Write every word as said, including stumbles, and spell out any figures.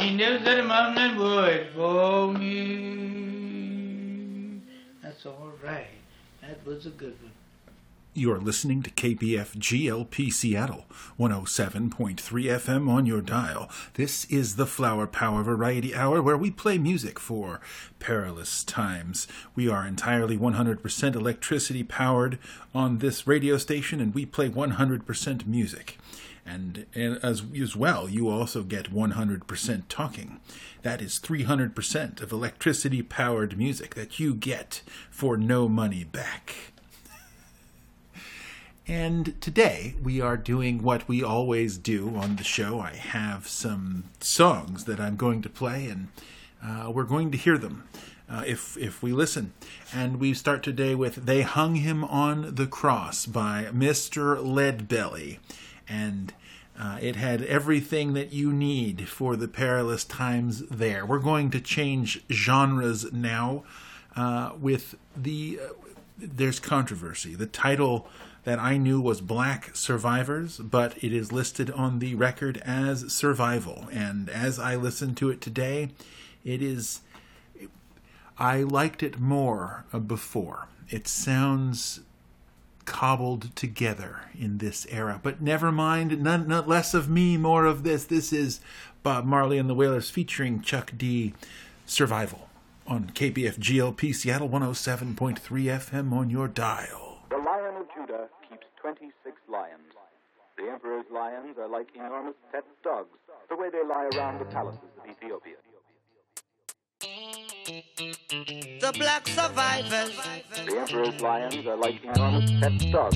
He lives at a mountain wood for me. That's all right. That was a good one. You're listening to K B F G L P Seattle, one oh seven point three F M on your dial. This is the Flower Power Variety Hour, where we play music for perilous times. We are entirely one hundred percent electricity powered on this radio station, and we play one hundred percent music. And, and as, as well, you also get one hundred percent talking. That is three hundred percent of electricity-powered music that you get for no money back. And today we are doing what we always do on the show. I have some songs that I'm going to play, and uh, we're going to hear them uh, if if we listen. And we start today with "They Hung Him on the Cross" by Mister Leadbelly. And uh, it had everything that you need for the perilous times there. We're going to change genres now uh, with the... Uh, there's controversy. The title that I knew was Black Survivors, but it is listed on the record as Survival. And as I listened to it today, it is... I liked it more before. It sounds cobbled together in this era. But never mind, none, not less of me, more of this. This is Bob Marley and the Wailers featuring Chuck D. Survival on K B F G L P Seattle, one oh seven point three F M on your dial. The Lion of Judah keeps twenty-six lions. The Emperor's lions are like enormous pet dogs, the way they lie around the palaces of Ethiopia. The Black Survivors. The Emperor's lions are like enormous pet dogs.